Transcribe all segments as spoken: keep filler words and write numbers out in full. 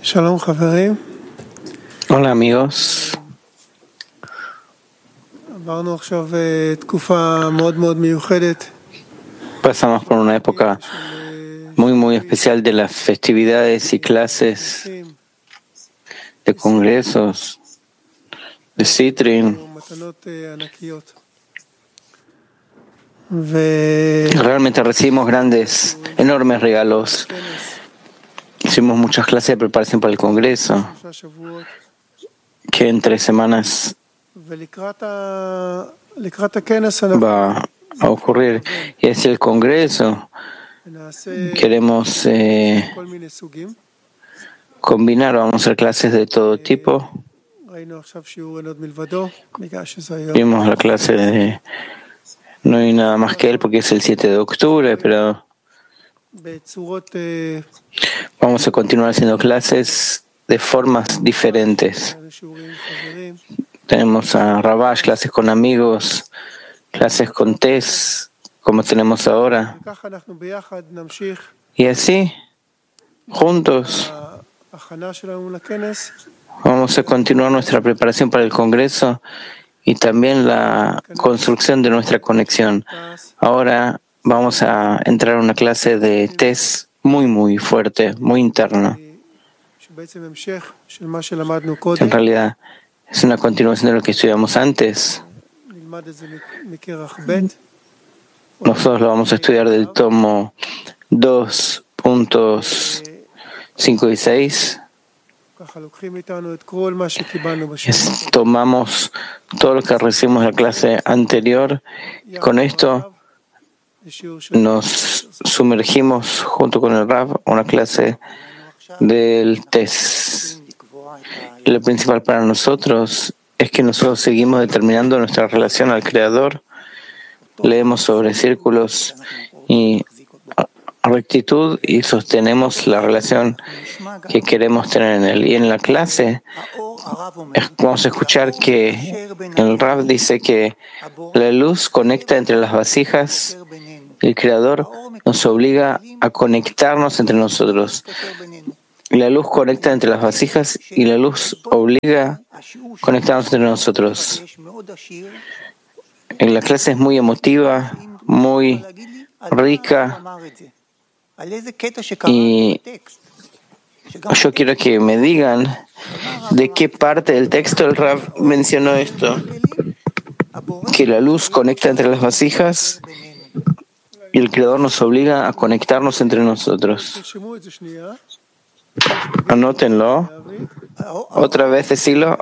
Shalom, חברים. Hola amigos, עברנו עכשיו תקופה מאוד מאוד מיוחדת. pasamos por una época muy muy especial de las festividades y clases, de congresos, de Sitrin. מתנות ענקיות. ו... Realmente recibimos grandes, enormes regalos. Hicimos muchas clases de preparación para el congreso, que en tres semanas ולקראת ה... לקראת הכנס אנחנו va a ocurrir. Y es el congreso. נעשה Queremos eh, כל מיני סוגים. combinar, vamos a hacer clases de todo tipo. ראינו עכשיו שיעור אין עוד מלבדו, בגלל שזה היום. Vimos la clase de No hay nada más que él porque es el siete de octubre, pero בצורות אה, vamos a continuar haciendo clases de formas diferentes. שיעורים חברים. Tenemos a Rabash, clases con amigos, clases con Tess, como tenemos ahora. וככה אנחנו ביחד נמשיך Y así, juntos, ההכנה שלנו לכנס. vamos a continuar nuestra preparación para el Congreso y también la construcción de nuestra conexión. Ahora vamos a entrar a una clase de Tess muy, muy fuerte, muy interna. שבעצם המשך של מה שלמדנו קודם. En realidad, es una continuación de lo que estudiamos antes. נלמד את זה מכרך ב'. Nosotros lo vamos a estudiar del tomo dos puntos cinco y seis. ככה לוקחים איתנו את כל מה שקיבלנו בשיעור. Es- Tomamos todo lo que recibimos en la clase anterior y con esto זה שיעור של nos sumergimos junto con el Rav a una clase del Tess. Y lo principal para nosotros es que nosotros seguimos determinando nuestra relación al Creador. Leemos sobre círculos y rectitud y sostenemos la relación que queremos tener en él. Y en la clase es- vamos a escuchar que el Rav dice que la luz conecta entre las vasijas. El Creador nos obliga a conectarnos entre nosotros. La luz conecta entre las vasijas y la luz obliga a conectarnos entre nosotros. La clase es muy emotiva, muy rica y yo quiero que me digan de qué parte del texto el Rav mencionó esto, que la luz conecta entre las vasijas y el Creador nos obliga a conectarnos entre nosotros. תרשמו את זה שנייה. Anótenlo. Otra vez decirlo.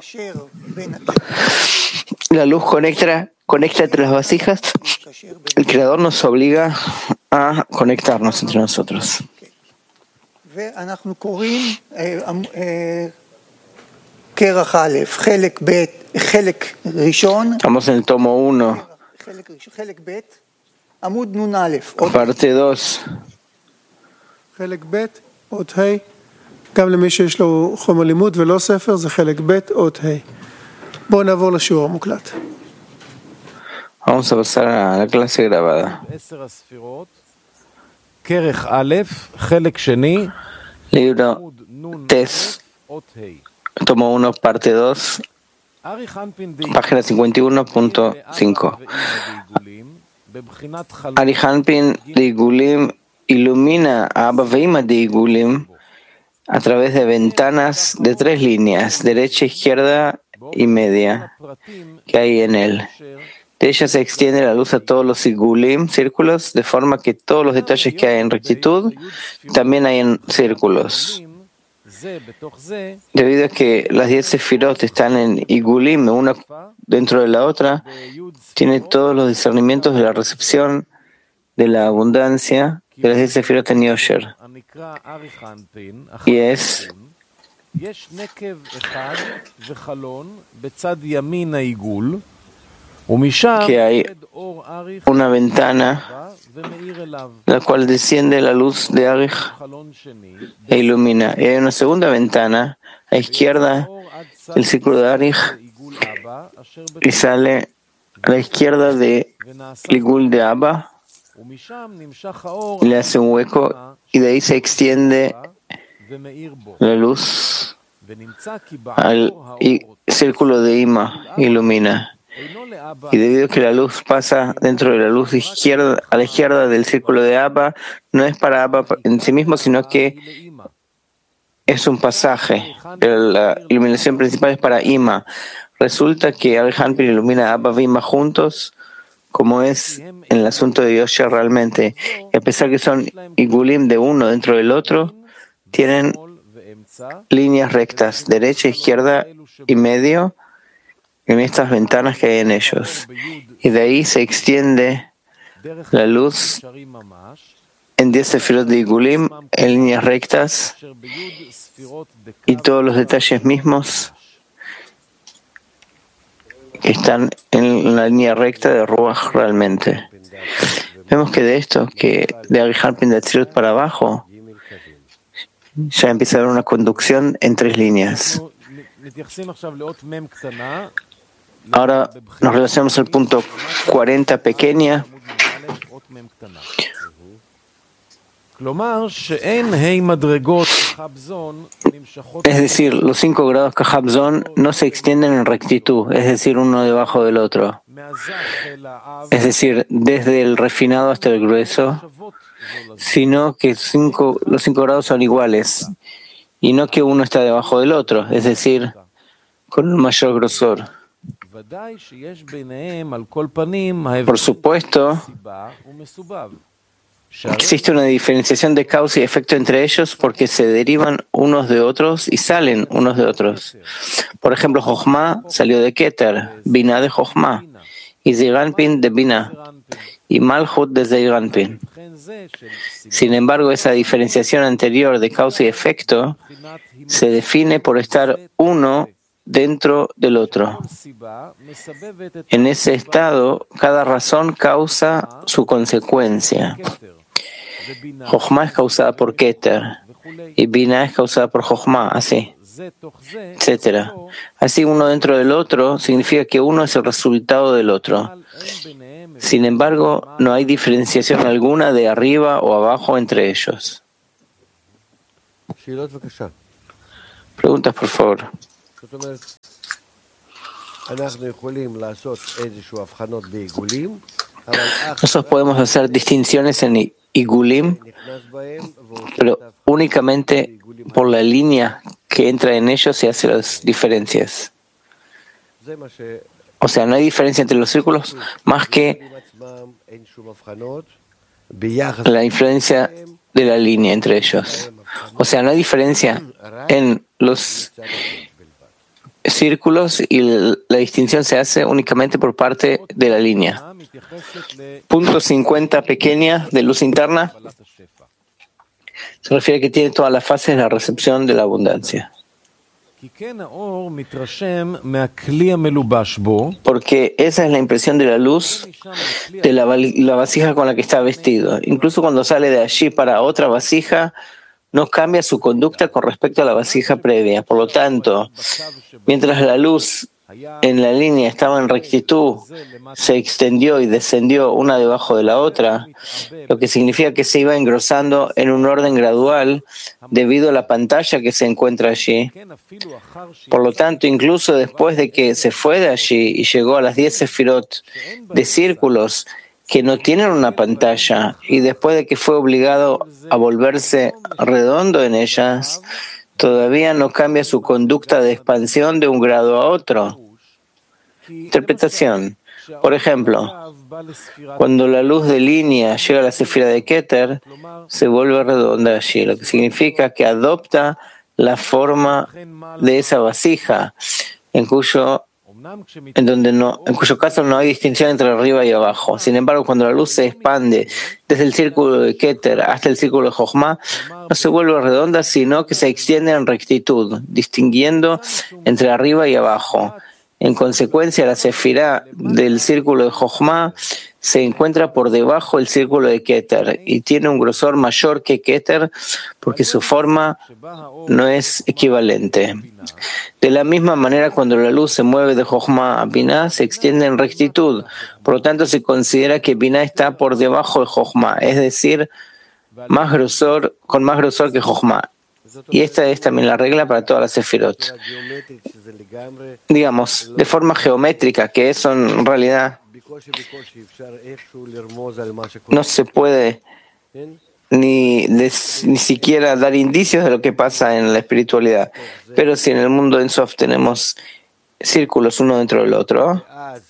La luz conecta, conecta entre las vasijas. El Creador nos obliga a conectarnos entre nosotros. ואנחנו קוראים אה, אה, כרך א', חלק ב', חלק ראשון, Estamos en el tomo uno, חלק ראשון, חלק ב', עמוד נ"א, עוד parte dos. חלק ב', אות ה'. גם למי שיש לו חומר לימוד ולא ספר, זה חלק ב', אות ה'. בואו נעבור לשיעור המוקלט. Vamos a pasar a la clase grabada. עשר הספירות, כרך א', חלק שני, Libro עמוד נ' Tess, אות ה'. tomo uno, parte dos, ארי חנפין די página cincuenta y uno punto cinco. בבחינת חלום Ari Hanpin de Igulim ilumina a Abba Veima de Igulim a través de ventanas de tres líneas, derecha, izquierda y media, que hay en él. De ella se extiende la luz a todos los Igulim, círculos, de forma que todos los detalles que hay en rectitud también hay en círculos. זה בתוך זה, Debido a que las diez sefirot están en Igulim, una dentro de la otra, ביוד tiene todos los discernimientos de la recepción, de la abundancia, de las diez sefirot en Yosher. הנקרא ארי חנפין, Y es יש נקב אחד וחלון בצד ימין העיגול, ומשם que hay יורד אור אריך una ventana בא ומאיר אליו. la cual desciende la luz de Arich חלון שני, e ilumina. Y hay una segunda ventana a izquierda, אור עד צד el círculo de Arich, עיגול אבא, אשר y sale a la izquierda de ונעשה, Ligul de Abba, ומשם נמשך האור y le hace un hueco, y de ahí se extiende la luz al i- círculo de Ima ilumina. Y debido a que la luz pasa dentro de la luz de izquierda, a la izquierda del círculo de Abba, no es para Abba en sí mismo, sino que es un pasaje. La iluminación principal es para Ima. Resulta que Al-Hanpin ilumina a Abba y Ima juntos, como es en el asunto de Yoshia realmente. Y a pesar que son igulim de uno dentro del otro, tienen líneas rectas, derecha, izquierda y medio, en estas ventanas que hay en ellos. Y de ahí se extiende la luz en diez sefirot de Igulim, en líneas rectas, y todos los detalles mismos que están en la línea recta de Ruach realmente. Vemos que de esto, que de Al-Hanpin de Atzilut para abajo, ya empieza a haber una conducción en tres líneas. Ahora nos relacionamos al punto cuarenta pequeña. Es decir, los cinco grados Kahabzon no se extienden en rectitud, es decir, uno debajo del otro. Es decir, desde el refinado hasta el grueso, sino que cinco, los cinco grados son iguales, y no que uno está debajo del otro, es decir, con un mayor grosor. Por supuesto, existe una diferenciación de causa y efecto entre ellos porque se derivan unos de otros y salen unos de otros. Por ejemplo, Jochma salió de Keter, Binah de Jochma, y Zeir-Anpin de Binah, y Malchut de Zeir-Anpin. Sin embargo, esa diferenciación anterior de causa y efecto se define por estar uno dentro del otro. En ese estado, cada razón causa su consecuencia. Jochma es causada por Keter y Binah es causada por Jochma, así, etcétera. Así, uno dentro del otro significa que uno es el resultado del otro. Sin embargo, no hay diferenciación alguna de arriba o abajo entre ellos. Preguntas, por favor. Nosotros podemos hacer distinciones en Igulim, pero únicamente por la línea que entra en ellos se hacen las diferencias. O sea, no hay diferencia entre los círculos más que la influencia de la línea entre ellos. O sea, no hay diferencia en los círculos y la distinción se hace únicamente por parte de la línea. Punto cincuenta pequeña de luz interna se refiere a que tiene todas las fases de la recepción de la abundancia. Porque esa es la impresión de la luz de la, la vasija con la que está vestido. Incluso cuando sale de allí para otra vasija, no cambia su conducta con respecto a la vasija previa. Por lo tanto, mientras la luz en la línea estaba en rectitud, se extendió y descendió una debajo de la otra, lo que significa que se iba engrosando en un orden gradual debido a la pantalla que se encuentra allí. Por lo tanto, incluso después de que se fue de allí y llegó a las diez sefirot de círculos que no tienen una pantalla, y después de que fue obligado a volverse redondo en ellas, todavía no cambia su conducta de expansión de un grado a otro. Interpretación. Por ejemplo, cuando la luz de línea llega a la sefira de Keter, se vuelve redonda allí, lo que significa que adopta la forma de esa vasija, en cuyo En, donde no, en cuyo caso no hay distinción entre arriba y abajo. Sin embargo, cuando la luz se expande desde el círculo de Keter hasta el círculo de Jochma, no se vuelve redonda, sino que se extiende en rectitud, distinguiendo entre arriba y abajo. En consecuencia, la sefirá del círculo de Jochma se encuentra por debajo del círculo de Keter y tiene un grosor mayor que Keter porque su forma no es equivalente. De la misma manera, cuando la luz se mueve de Jochma a Binah, se extiende en rectitud. Por lo tanto, se considera que Binah está por debajo de Jochma, es decir, más grosor, con más grosor que Jochma. Y esta es también la regla para todas las sefirot. Digamos, de forma geométrica, que eso en realidad no se puede ni, des, ni siquiera dar indicios de lo que pasa en la espiritualidad. Pero si en el mundo de Ensof tenemos círculos uno dentro del otro,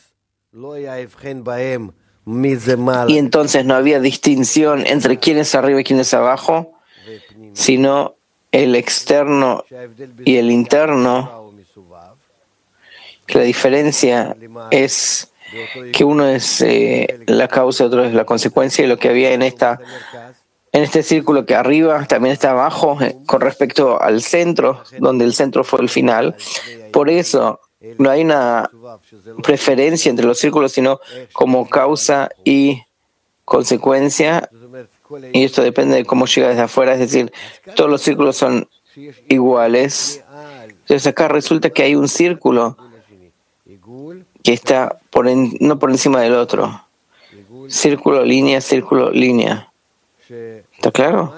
y entonces no había distinción entre quién es arriba y quién es abajo, sino el externo y el interno, que la diferencia es que uno es eh, la causa y otro es la consecuencia, y lo que había en esta en este círculo que arriba también está abajo eh, con respecto al centro, donde el centro fue el final. Por eso no hay una preferencia entre los círculos, sino como causa y consecuencia, y esto depende de cómo llega desde afuera, es decir, todos los círculos son iguales. Entonces acá resulta que hay un círculo que está por en, no por encima del otro. Círculo, línea, círculo, línea. ¿Está claro?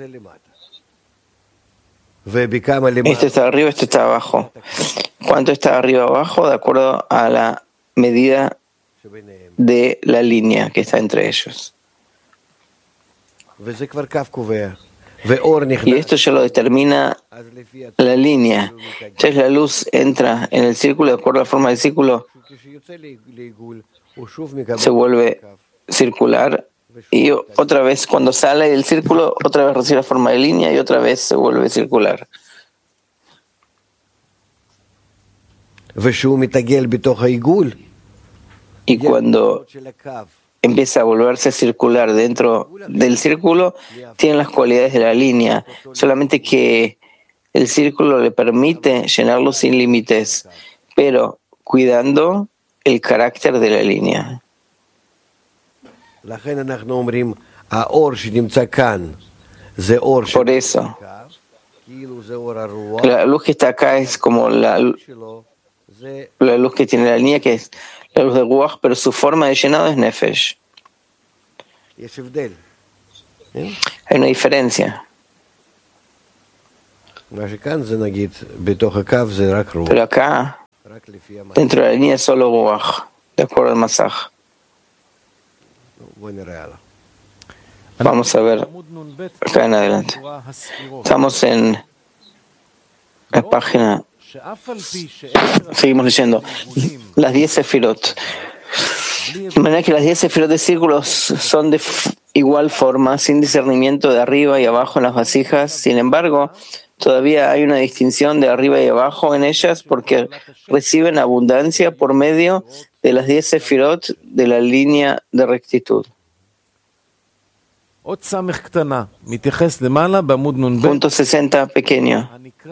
Este está arriba, este está abajo. ¿Cuánto está arriba o abajo? De acuerdo a la medida de la línea que está entre ellos. Y esto ya lo determina la línea. Entonces la luz entra en el círculo, de acuerdo a la forma del círculo, se vuelve circular, y otra vez cuando sale del círculo, otra vez recibe la forma de línea y otra vez se vuelve circular. Y cuando empieza a volverse circular dentro del círculo, tiene las cualidades de la línea, solamente que el círculo le permite llenarlo sin límites, pero cuidando el carácter de la línea. Por eso, la luz que está acá es como la, la luz que tiene la línea, que es la luz de Ruach, pero su forma de llenado es Nefesh. Hay una diferencia. Pero acá, dentro de la línea es solo Ruach, de acuerdo al Masaj. Vamos a ver acá en adelante. Estamos en la página. Seguimos leyendo. Las diez sefirot. De manera que las diez sefirot de círculos son de igual forma, sin discernimiento de arriba y abajo en las vasijas. Sin embargo, todavía hay una distinción de arriba y abajo en ellas porque reciben abundancia por medio de las diez sefirot de la línea de rectitud. Punto sesenta, pequeño.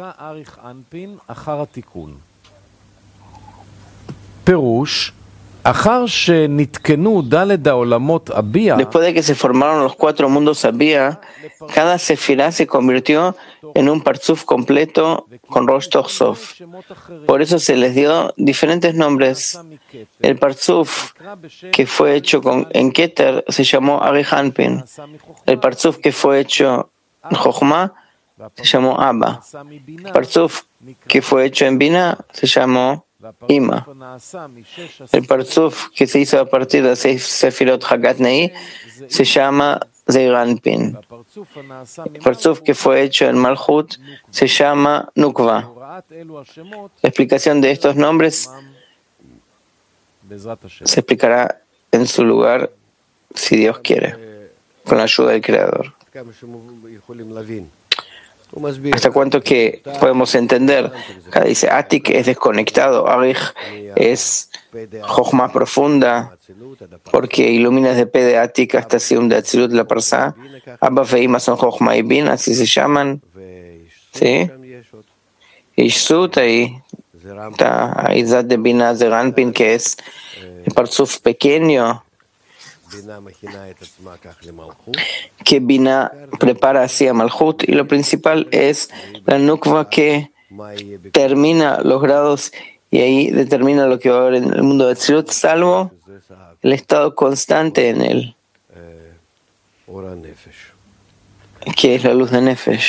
Después de que se formaron los cuatro mundos Abía, cada sefirá se convirtió en un parzuf completo con Rosh Tochsof. Por eso se les dio diferentes nombres. El parzuf que fue hecho con, en Keter se llamó Arihanpin. El parzuf que fue hecho en Jochma se llamó Abba. El parzuf que fue hecho en Binah se llamó Ima. El parzuf que se hizo a partir de seis sefirot Hagat Nei se llama Zeiranpin. El parzuf que fue hecho en Malchut se llama Nukva. La explicación de estos nombres se explicará en su lugar si Dios quiere, con la ayuda del Creador. ¿Hasta cuánto que podemos entender? Acá dice, Atik es desconectado, Arich es Jochma profunda, porque ilumina desde P de Atik hasta Sium de Atzilut la Parsa. Abba e Ima son Jochma y Bin, así se llaman. ¿Sí? Ishsut, ahí está, Aizat de Binah Zeranpin, que es el parzuf pequeño, que Binah prepara hacia Malchut, y lo principal es la Nukva que termina los grados y ahí determina lo que va a haber en el mundo de Tzirut, salvo el estado constante en él, que es la luz de Nefesh.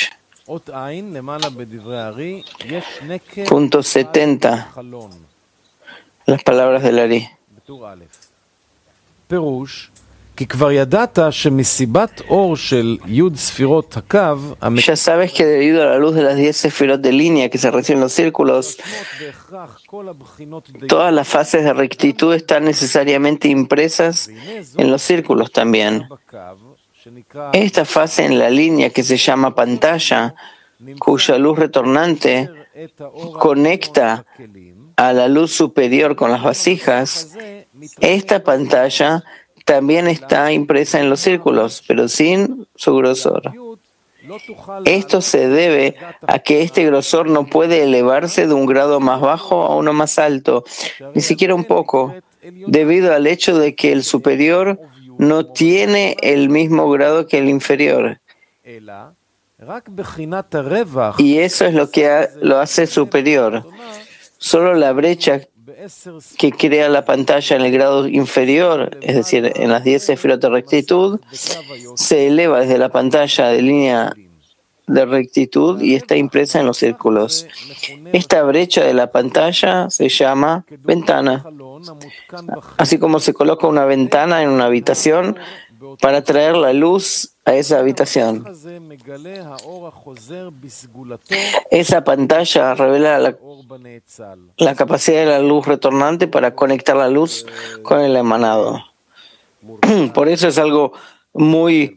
אות עין, למעלה בדברי הארי, יש נקב Punto setenta. חלון, Las palabras del Ari. בטור א'. פירוש, כי כבר ידעת שמסיבת אור של י' ספירות הקו, Ya sabes que debido a la luz de las diez sefirot de línea que se reciben en los círculos, בהכרח כל הבחינות די... todas las fases de rectitud están necesariamente impresas en los círculos también. בקו, שנקרא Esta fase en la línea que se llama pantalla, cuya luz retornante את האור conecta הכלים, a la luz superior con las vasijas, הזה מתראה esta pantalla también está impresa en los círculos, pero sin su grosor. י' לא תוכל Esto se debe a que este grosor no puede elevarse de un grado más bajo a uno más alto, ni siquiera un poco, debido al hecho de que el superior no tiene el mismo grado que el inferior. אלא רק בחינת הרווח Y eso es lo que ha- lo hace superior. Solo la brecha בעשר que crea la pantalla en el grado inferior, es decir, en las diez sefirot de rectitud, se eleva desde la pantalla de línea de rectitud y está impresa en los círculos. Esta brecha de la pantalla se llama ventana, חלון המותקן בחדר así como se coloca una ventana en una habitación para traer la luz a esa habitación. הזה מגלה האור החוזר בסגולתו Esa pantalla revela la, אור בנאצל. la capacidad de la luz retornante para conectar la luz con el emanado. Por eso es algo muy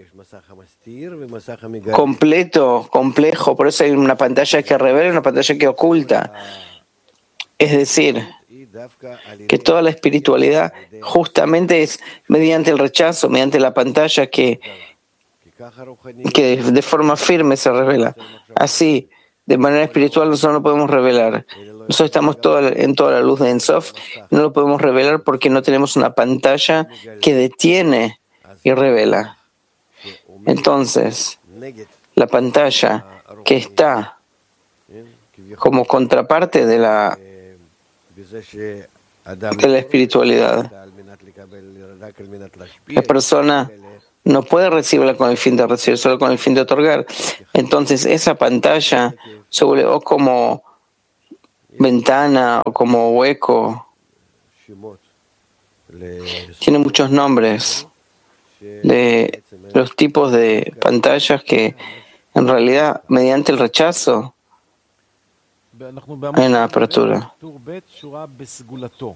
completo, complejo. Por eso hay una pantalla que revela y una pantalla que oculta. Es decir, que toda la espiritualidad justamente es mediante el rechazo, mediante la pantalla que, que de forma firme se revela. Así, de manera espiritual nosotros no podemos revelar. Nosotros estamos toda, en toda la luz de Ein Sof, no lo podemos revelar porque no tenemos una pantalla que detiene y revela. Entonces, la pantalla que está como contraparte de la, de la espiritualidad, la persona no puede recibirla con el fin de recibir, solo con el fin de otorgar. Entonces esa pantalla se vuelve o como ventana o como hueco. Tiene muchos nombres de los tipos de pantallas que en realidad mediante el rechazo hay una apertura. טור ב' שורה בסגולתו.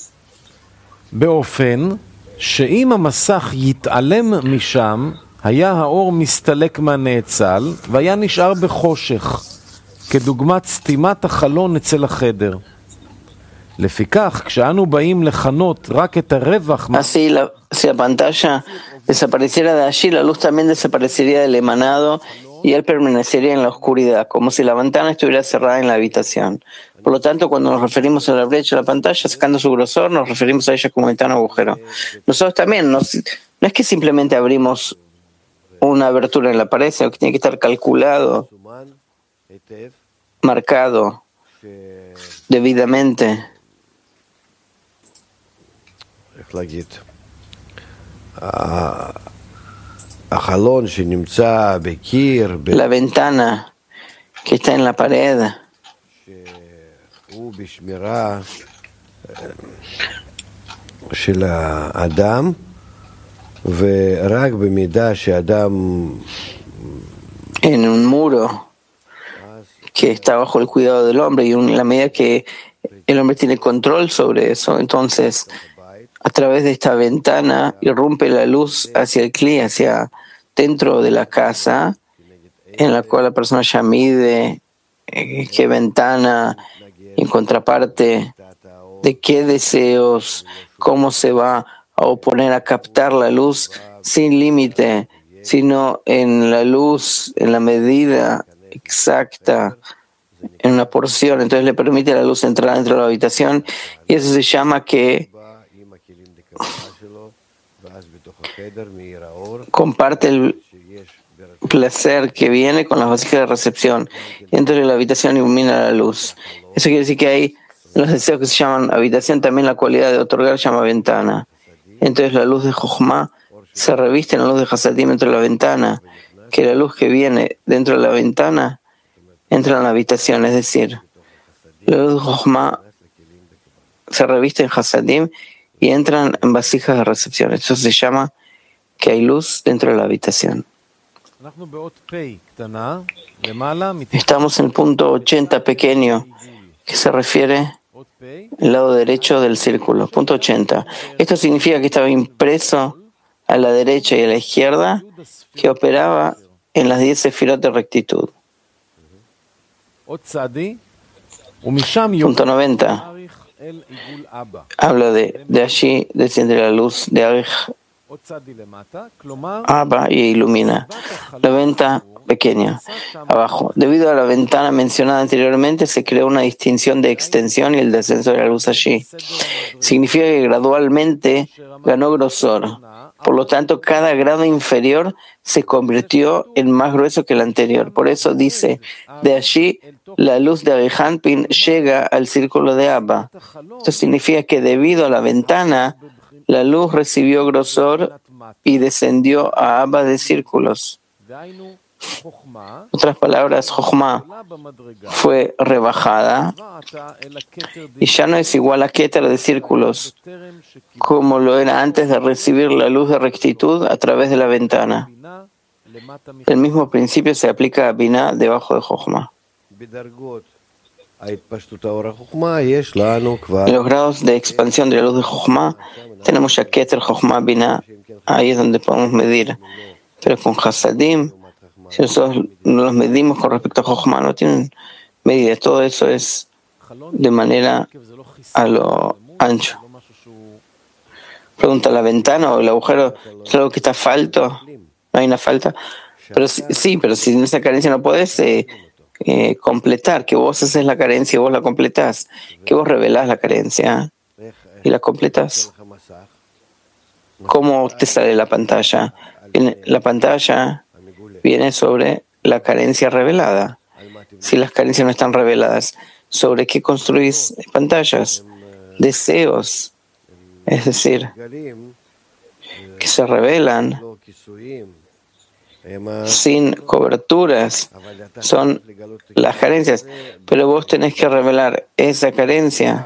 באופן שאם המסך יתעלם משם, היה האור מסתלק מהנאצל והיה נשאר בחושך, כדוגמת סתימת החלון אצל החדר. לפיכך, כשאנו באים לכנות רק את הרווח... Así, la, si la pantalla desapareciera de allí, la luz también desaparecería del emanado y él permanecería en la oscuridad, como si la ventana estuviera cerrada en la habitación. Por lo tanto, cuando nos referimos a la brecha de la pantalla, sacando su grosor, nos referimos a ella como ventana o agujero. Nosotros también, nos, no es que simplemente abrimos una abertura en la pared, sino que tiene que estar calculado, marcado debidamente. La ventana que está en la pared, של האדם, ורק במידה שאדם en un muro que está bajo el cuidado del hombre, y en la medida que el hombre tiene control sobre eso, entonces a través de esta ventana irrumpe la luz hacia el cli, hacia dentro de la casa, en la cual la persona ya mide eh, qué ventana, en contraparte de qué deseos, cómo se va a oponer a captar la luz sin límite, sino en la luz, en la medida exacta, en una porción. Entonces le permite a la luz entrar dentro de la habitación, y eso se llama que comparte el placer que viene con las vasijas de recepción. Dentro de la habitación ilumina la luz. Eso quiere decir que hay los deseos que se llaman habitación, también la cualidad de otorgar se llama ventana. Entonces la luz de Jochma se reviste en la luz de Hasadim dentro de la ventana, que la luz que viene dentro de la ventana entra en la habitación, es decir, la luz de Jochma se reviste en Hasadim y entran en vasijas de recepción. Eso se llama que hay luz dentro de la habitación. Estamos en el punto ochenta pequeño, que se refiere al lado derecho del círculo. Punto ochenta. Esto significa que estaba impreso a la derecha y a la izquierda, que operaba en las diez sefirot de rectitud. Punto noventa. Habla de, de allí desciende la luz de Arich Abba y ilumina la ventana pequeña abajo. Debido a la ventana mencionada anteriormente, se creó una distinción de extensión y el descenso de la luz allí. Significa que gradualmente ganó grosor. Por lo tanto, cada grado inferior se convirtió en más grueso que el anterior. Por eso dice, de allí la luz de Arihanpin llega al círculo de Abba. Esto significa que debido a la ventana, la luz recibió grosor y descendió a Abba de círculos. En otras palabras, Jochma fue rebajada y ya no es igual a Keter de círculos, como lo era antes de recibir la luz de rectitud a través de la ventana. El mismo principio se aplica a Binah debajo de Jochma. En los grados de expansión de la luz de Jochma, tenemos ya Keter, Jochma, Binah. Ahí es donde podemos medir. Pero con Hasadim, si nosotros no los medimos con respecto a Jochma, no tienen medida. Todo eso es de manera a lo ancho. Pregunta, ¿la ventana o el agujero es algo que está falto? ¿No hay una falta? Pero sí, pero si en esa carencia no podés eh, eh, completar, que vos haces la carencia y vos la completás, que vos revelás la carencia y la completás. ¿Cómo te sale la pantalla? En la pantalla viene sobre la carencia revelada. Si las carencias no están reveladas, ¿sobre qué construís pantallas? Deseos, es decir, que se revelan sin coberturas, son las carencias, pero vos tenés que revelar esa carencia